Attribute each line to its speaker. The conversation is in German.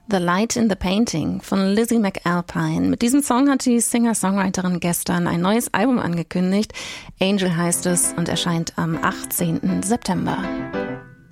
Speaker 1: The Light in the Painting von Lizzie McAlpine. Mit diesem Song hat die Singer-Songwriterin gestern ein neues Album angekündigt. Angel heißt es und erscheint am 18. September.